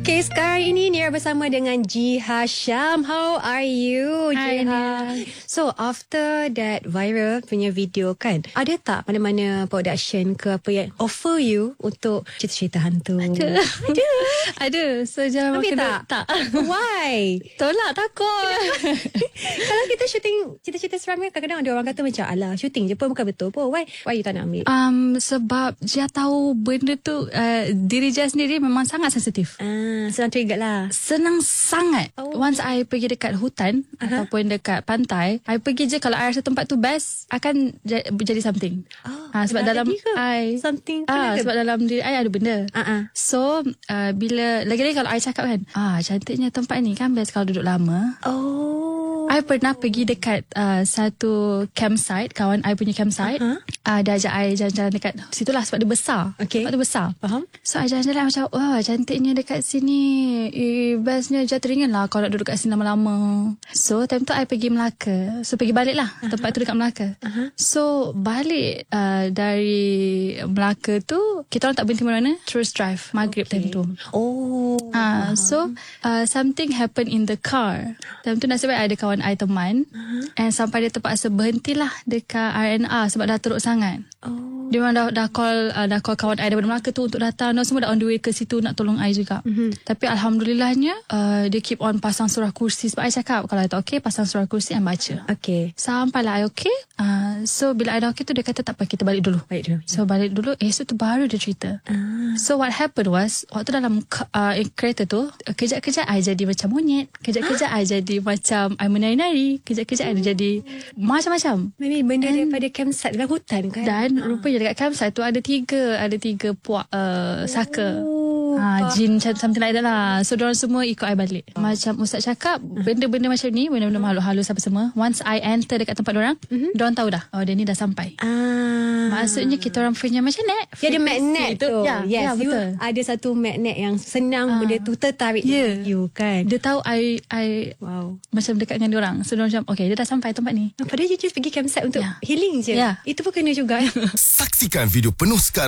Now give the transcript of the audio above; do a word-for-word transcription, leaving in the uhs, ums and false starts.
Okay, sekarang ini Nira bersama dengan Ji Hasham. How are you, Ji Ha? So, after that viral punya video kan, ada tak mana-mana production ke apa yang offer you untuk cerita-cerita hantu? Ada. Ada. Ada. So, jangan Tapi makan tak? tak. Why? Tolak, takut. Kalau kita syuting cerita-cerita seram kan, kadang-kadang ada orang kata macam, alah, syuting je pun bukan betul pun. Why? Why you tak nak ambil? Um, sebab Jia tahu benda tu, uh, diri Jia sendiri memang sangat sensitif. Ah, senang trigger lah. Senang sangat. Oh. Once I pergi dekat hutan uh-huh. ataupun dekat pantai, I pergi je kalau I rasa tempat tu best, akan j- jadi something. Oh, Ah, sebab dalam I something ah, sebab dalam diri I ada benda. Uh-uh. So uh, bila lagi-lagi kalau I cakap kan, ah cantiknya tempat ni kan best kalau duduk lama. Oh. I pernah pergi dekat uh, satu campsite, kawan I punya campsite. Uh-huh. Uh, dia ajak I jalan-jalan dekat situlah sebab dia besar. Okay. Sebab dia besar. Faham? So I jalan-jalan macam, wah cantiknya dekat sini. Eh, bestnya je teringin lah kalau nak duduk kat sini lama-lama. So time tu I pergi Melaka. So pergi balik lah. Uh-huh. Tempat tu dekat Melaka. Uh-huh. So balik uh, dari Melaka tu, kita orang tak berhenti mana-mana. Terus drive. Maghrib okay. time tu. Oh. Uh, so uh, something happened in the car. Time tu nasib baik ada kawan I teman. Uh-huh. And sampai dia terpaksa berhentilah dekat R and R sebab dah teruk sangat. Oh. Dia memang dah, dah call uh, dah call kawan I daripada Melaka tu untuk datang. Dan semua dah on the way ke situ nak tolong I juga. Uh-huh. Tapi Alhamdulillahnya uh, dia keep on pasang surah kursi. Sebab I cakap kalau I tak okay, pasang surah kursi I baca. Okay. Sampailah I okay. uh, So bila I dah okay tu, dia kata tak apa, kita balik dulu. Balik dulu. So balik dulu. Esok tu baru dia cerita. uh. So what happened was, waktu dalam uh, kereta tu, kejap-kejap I jadi macam monyet, kejap-kejap I jadi macam I menari-nari, kejap-kejap I jadi macam-macam. Maybe benda And, daripada campsite dalam hutan kan. Dan uh. rupanya dekat campsite tu ada tiga Ada tiga puak uh, saka. Oh, ha, jin something like that lah. So diorang semua ikut I balik. Macam Ustaz cakap, benda-benda macam ni, benda-benda makhluk halus apa semua, once I enter dekat tempat diorang, mm-hmm. diorang tahu dah, oh dia ni dah sampai. Ah. Maksudnya kita orang punya macam net. Dia ada magnet tu. Ya, yes, ya, betul. You ada satu magnet yang senang Ah. benda tu tertarik Yeah. dengan you kan. Dia tahu I I Wow. macam dekat dengan diorang. So diorang macam, okay, dia dah sampai tempat ni. Padahal you just pergi campsite untuk Yeah. healing je. Yeah. Itu pun kena juga. Saksikan video penuh sekarang